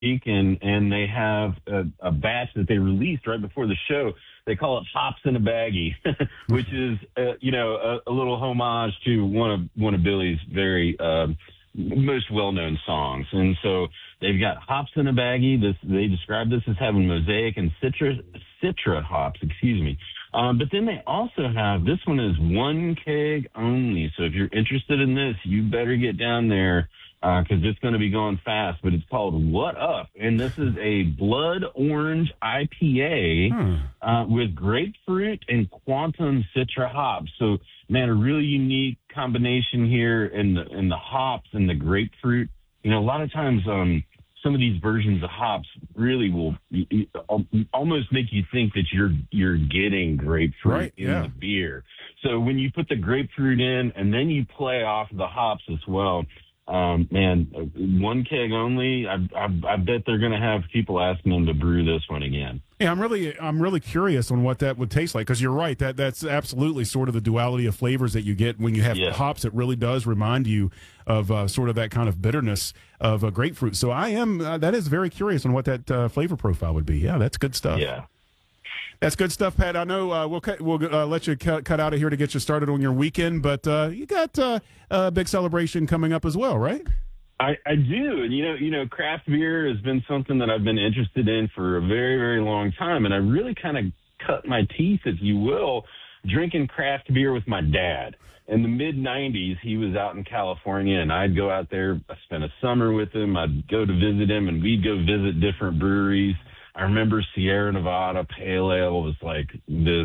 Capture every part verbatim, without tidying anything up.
and and they have a, a batch that they released right before the show. They call it Hops in a Baggie, which is uh, you know a, a little homage to one of one of Billy's very uh, most well-known songs. And so they've got Hops in a Baggie. This they describe this as having mosaic and citra citra hops. Excuse me. Um, but then they also have, this one is one keg only. So if you're interested in this, you better get down there because uh, it's going to be going fast. But it's called What Up? And this is a blood orange I P A hmm. uh, with grapefruit and quantum citra hops. So, man, a really unique combination here in the, in the hops and the grapefruit. You know, a lot of times um, some of these versions of hops really will almost make you think that you're you're getting grapefruit right, in yeah. the beer. So when you put the grapefruit in and then you play off the hops as well, um, man, one keg only, I, I, I bet they're going to have people asking them to brew this one again. Yeah, I'm really, I'm really curious on what that would taste like, because you're right, that that's absolutely sort of the duality of flavors that you get when you have yeah. hops. It really does remind you of uh, sort of that kind of bitterness of uh, grapefruit. So I am, uh, that is very curious on what that uh, flavor profile would be. Yeah, that's good stuff. Yeah. That's good stuff, Pat. I know uh, we'll cut, we'll uh, let you cut, cut out of here to get you started on your weekend, but uh, you got uh, a big celebration coming up as well, right? I, I do. And, you know, you know, craft beer has been something that I've been interested in for a very, very long time. And I really kind of cut my teeth, if you will, drinking craft beer with my dad. In the mid nineties, he was out in California, and I'd go out there. I spent a summer with him. I'd go to visit him, and we'd go visit different breweries. I remember Sierra Nevada Pale Ale was like this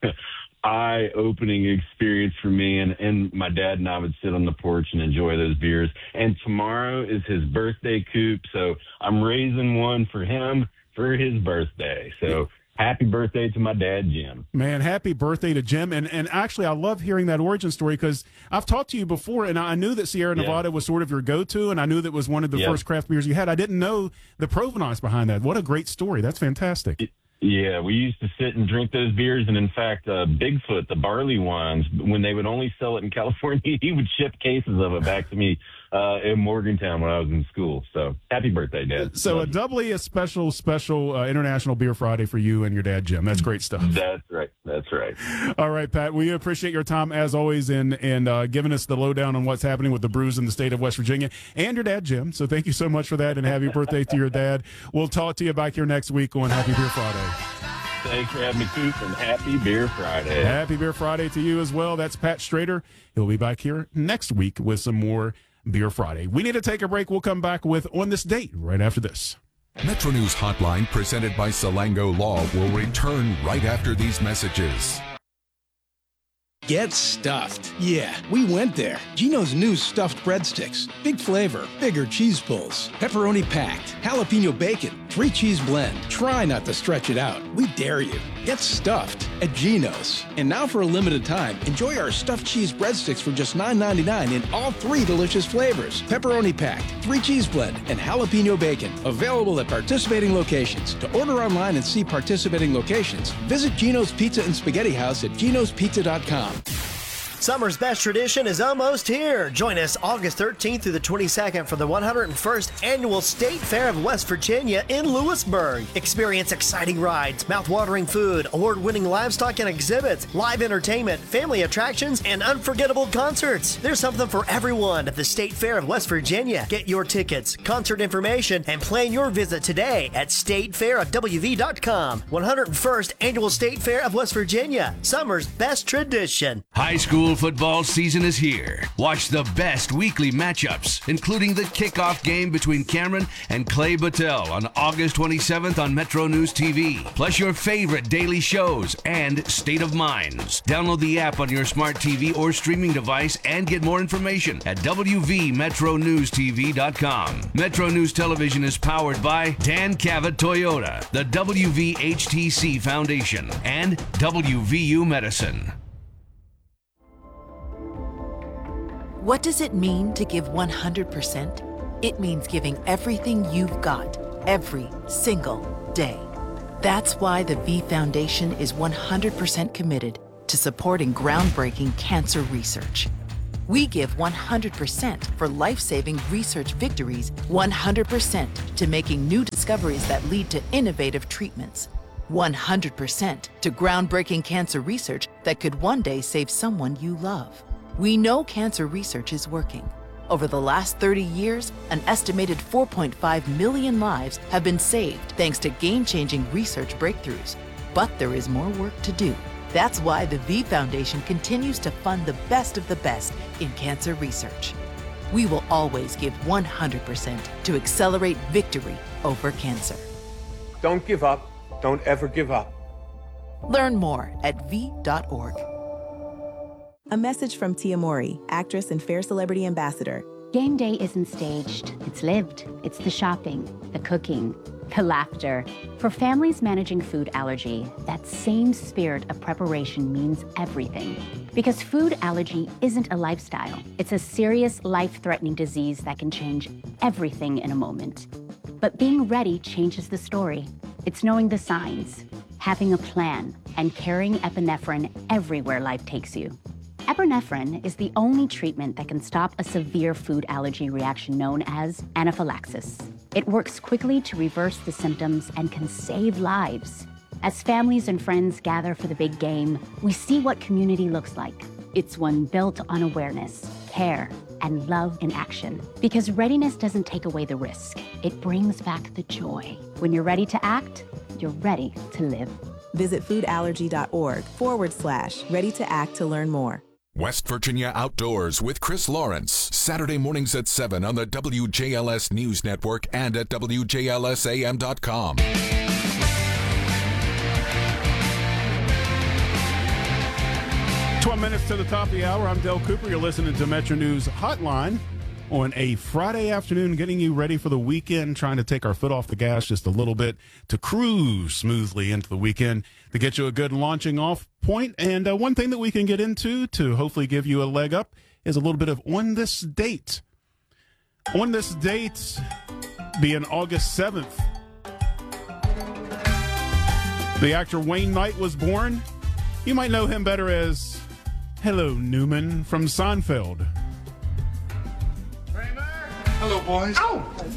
eye-opening experience for me, and, and my dad and I would sit on the porch and enjoy those beers. And tomorrow is his birthday coupe, so I'm raising one for him for his birthday. So happy birthday to my dad, Jim. Man, happy birthday to Jim. And and actually, I love hearing that origin story, because I've talked to you before, and I knew that Sierra Nevada yeah. was sort of your go-to, and I knew that was one of the yeah. first craft beers you had. I didn't know the provenance behind that. What a great story. That's fantastic. It, Yeah, we used to sit and drink those beers, and in fact, uh, Bigfoot, the barley wines, when they would only sell it in California, he would ship cases of it back to me uh, in Morgantown when I was in school. So happy birthday, Dad. So Love a you. doubly a special, special uh, International Beer Friday for you and your dad, Jim. That's great stuff. That's right. That's right. All right, Pat, we appreciate your time as always, and and uh, giving us the lowdown on what's happening with the brews in the state of West Virginia, and your dad, Jim. So thank you so much for that, and happy birthday to your dad. We'll talk to you back here next week on Happy Beer Friday. Thanks for having me, Coop, and happy Beer Friday. Happy Beer Friday to you as well. That's Pat Strader. He'll be back here next week with some more Beer Friday. We need to take a break. We'll come back with On This Date right after this. Metro News Hotline, presented by Salango Law, will return right after these messages. Get stuffed. Yeah, we went there. Geno's new stuffed breadsticks. Big flavor, bigger cheese pulls, pepperoni packed, jalapeno bacon, three cheese blend. Try not to stretch it out. We dare you. Get stuffed at Geno's. And now for a limited time, enjoy our stuffed cheese breadsticks for just nine ninety-nine in all three delicious flavors. Pepperoni packed, three cheese blend, and jalapeno bacon. Available at participating locations. To order online and see participating locations, visit Geno's Pizza and Spaghetti House at genos pizza dot com. Summer's best tradition is almost here. Join us August thirteenth through the twenty-second for the one hundred first Annual State Fair of West Virginia in Lewisburg. Experience exciting rides, mouth-watering food, award-winning livestock and exhibits, live entertainment, family attractions, and unforgettable concerts. There's something for everyone at the State Fair of West Virginia. Get your tickets, concert information, and plan your visit today at state fair of w v dot com. one hundred first Annual State Fair of West Virginia. Summer's best tradition. High school football season is here. Watch the best weekly matchups, including the kickoff game between Cameron and Clay Battelle on August twenty-seventh on Metro News T V. Plus your favorite daily shows and State of Minds. Download the app on your smart T V or streaming device and get more information at w v metro news t v dot com. Metro News Television is powered by Dan Cavett Toyota, the W V H T C Foundation, and W V U Medicine. What does it mean to give one hundred percent? It means giving everything you've got, every single day. That's why the V Foundation is one hundred percent committed to supporting groundbreaking cancer research. We give one hundred percent for life-saving research victories, one hundred percent to making new discoveries that lead to innovative treatments, one hundred percent to groundbreaking cancer research that could one day save someone you love. We know cancer research is working. Over the last thirty years, an estimated four point five million lives have been saved thanks to game-changing research breakthroughs. But there is more work to do. That's why the V Foundation continues to fund the best of the best in cancer research. We will always give one hundred percent to accelerate victory over cancer. Don't give up. Don't ever give up. Learn more at v dot org. A message from Tia Mori, actress and Fair Celebrity Ambassador. Game day isn't staged. It's lived. It's the shopping, the cooking, the laughter. For families managing food allergy, that same spirit of preparation means everything. Because food allergy isn't a lifestyle. It's a serious, life-threatening disease that can change everything in a moment. But being ready changes the story. It's knowing the signs, having a plan, and carrying epinephrine everywhere life takes you. Epinephrine is the only treatment that can stop a severe food allergy reaction known as anaphylaxis. It works quickly to reverse the symptoms and can save lives. As families and friends gather for the big game, we see what community looks like. It's one built on awareness, care, and love in action. Because readiness doesn't take away the risk. It brings back the joy. When you're ready to act, you're ready to live. Visit foodallergy.org forward slash ready to act to learn more. West Virginia Outdoors with Chris Lawrence, Saturday mornings at seven on the W J L S News Network and at W J L S A M dot com. twelve minutes to the top of the hour. I'm Del Cooper. You're listening to Metro News Hotline on a Friday afternoon, getting you ready for the weekend, trying to take our foot off the gas just a little bit to cruise smoothly into the weekend to get you a good launching off point. And uh, one thing that we can get into to hopefully give you a leg up is a little bit of on this date. On this date, being August seventh, the actor Wayne Knight was born. You might know him better as Hello Newman from Seinfeld. Hello, boys. Oh!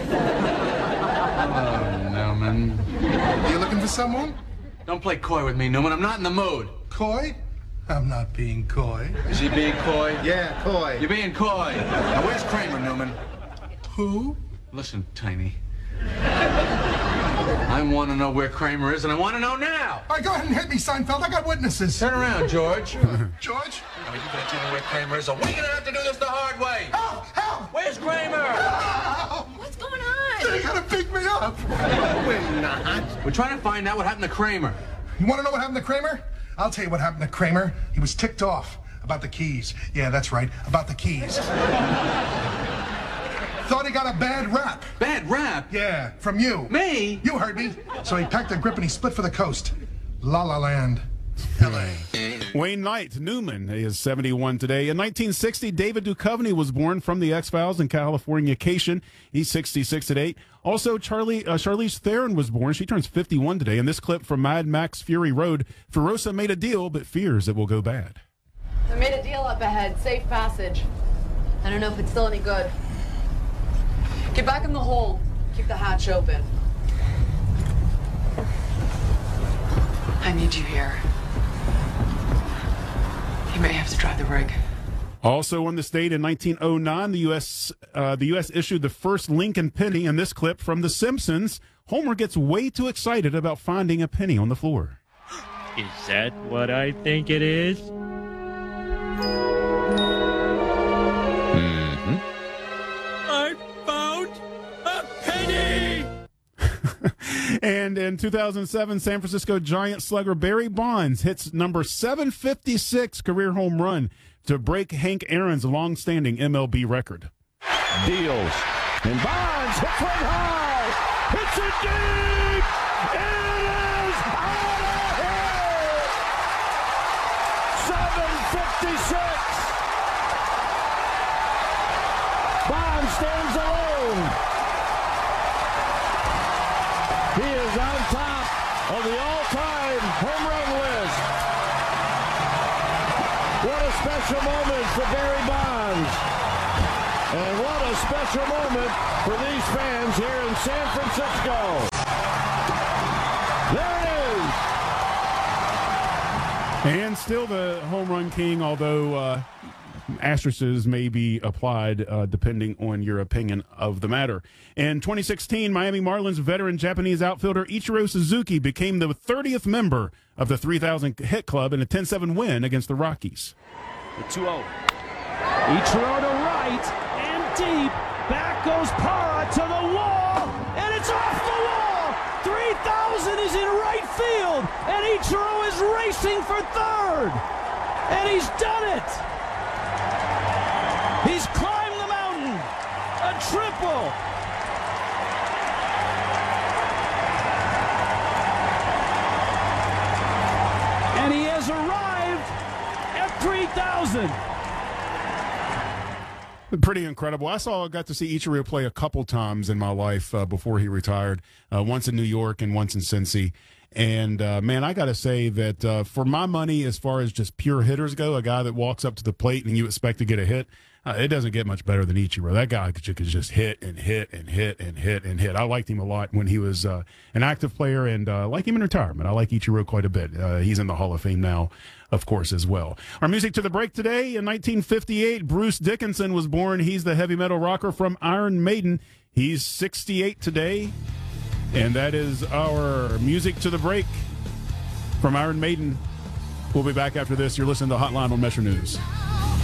Hello, Newman. You looking for someone? Don't play coy with me, Newman. I'm not in the mood. Coy? I'm not being coy. Is he being coy? Yeah, coy. You're being coy. Now, where's Kramer, Newman? Who? Listen, Tiny. I want to know where Kramer is, and I want to know now. All right, go ahead and hit me, Seinfeld. I got witnesses. Turn around, George. George? Are you going to tell me where Kramer is, or we're going to have to do this the hard way? Help! Help! Where's Kramer? Help! What's going on? They gotta pick me up. No, we're not. We're trying to find out what happened to Kramer. You want to know what happened to Kramer? I'll tell you what happened to Kramer. He was ticked off about the keys. Yeah, that's right, about the keys. Thought he got a bad rap. Bad rap? Yeah, from you. Me? You heard me. So he packed a grip and he split for the coast. La La Land. L A Wayne Knight Newman is seventy-one today. In nineteen sixty, David Duchovny was born from the X-Files and Californication. He's sixty-six today. Also, Charlie uh, Charlize Theron was born. She turns fifty-one today. In this clip from Mad Max Fury Road, Furiosa made a deal but fears it will go bad. I made a deal up ahead. Safe passage. I don't know if it's still any good. Get back in the hold. Keep the hatch open. I need you here. You may have to drive the rig. Also on this date in nineteen oh nine, the U S uh, the U S issued the first Lincoln penny. In this clip from The Simpsons, Homer gets way too excited about finding a penny on the floor. Is that what I think it is? Mm-hmm. I found a penny! And in two thousand seven, San Francisco Giants slugger Barry Bonds hits number seven fifty-six career home run to break Hank Aaron's long-standing M L B record. Deals. And Bonds hits one high. Hits it deep. It is out of here. seven fifty-six. Bonds stands alone. He is on top of the all-time home run list. What a special moment for Barry Bonds. And what a special moment for these fans here in San Francisco. There it is. And still the home run king, although uh, asterisks may be applied uh, depending on your opinion of the matter. In twenty sixteen, Miami Marlins veteran Japanese outfielder Ichiro Suzuki became the thirtieth member of the three thousand hit club in a ten seven win against the Rockies. The two oh. Ichiro to right and deep. Back goes Parra to the wall, and it's off the wall. three thousand is in right field, and Ichiro is racing for third. And he's done it. He's climbed the mountain. A triple. And he has arrived at three thousand. Pretty incredible. I saw, got to see Ichiro play a couple times in my life uh, before he retired, uh, once in New York and once in Cincy. And, uh, man, I got to say that uh, for my money, as far as just pure hitters go, a guy that walks up to the plate and you expect to get a hit, uh, it doesn't get much better than Ichiro. That guy could, could just hit and hit and hit and hit and hit. I liked him a lot when he was uh, an active player, and uh, I like him in retirement. I like Ichiro quite a bit. Uh, he's in the Hall of Fame now, of course, as well. Our music to the break today. In nineteen fifty-eight, Bruce Dickinson was born. He's the heavy metal rocker from Iron Maiden. He's sixty-eight today, and that is our music to the break from Iron Maiden. We'll be back after this. You're listening to Hotline on Metro News.